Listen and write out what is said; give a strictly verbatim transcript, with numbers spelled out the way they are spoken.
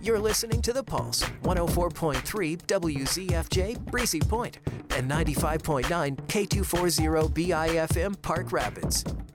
You're listening to The Pulse, one oh four point three W Z F J Breezy Point and ninety-five point nine K two forty B I F M Park Rapids.